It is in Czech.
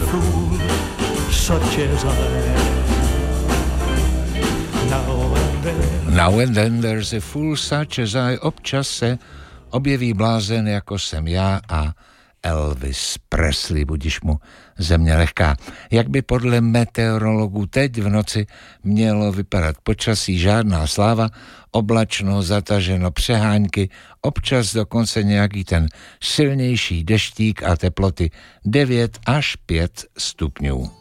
fool such as I. Now and then there's a fool such as I. Občas se objeví blázen, jako jsem já, a Elvis Presley, budiž mu země lehká. Jak by podle meteorologů teď v noci mělo vypadat počasí? Žádná sláva, oblačno, zataženo, přehánky, občas dokonce nějaký ten silnější deštík a teploty 9 až 5 stupňů.